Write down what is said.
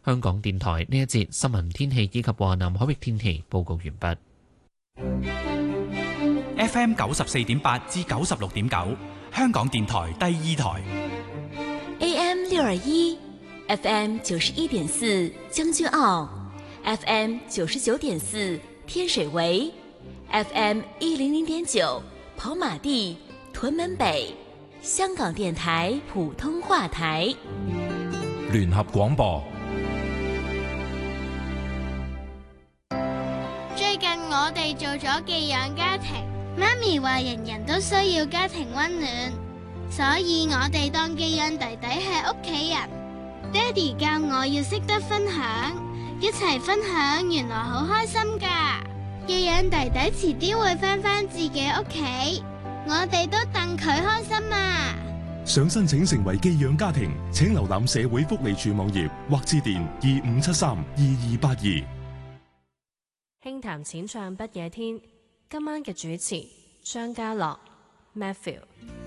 香港電台呢一節新聞天氣以及華南海域天氣報告完畢。 FM 94.8至96.9，香港電台第二台。 AM 621 FM 91.4將軍澳 FM 99.4天水圍 FM 100.9跑馬地屯門北，香港電台普通話台聯合廣播。 最近我哋做咗寄養家庭，媽咪話人人都需要家庭溫暖，所以我哋當寄養弟弟係屋企人。爹哋教我要識得分享，一齊分享原來好開心㗎。寄養弟弟遲啲會返自己屋企，我哋都戥佢開心啊！ 想申請成為寄養家庭，請瀏覽社會福利署網頁或致電25732282。 輕談淺唱不夜天，今晚嘅主持張家樂 Matthew。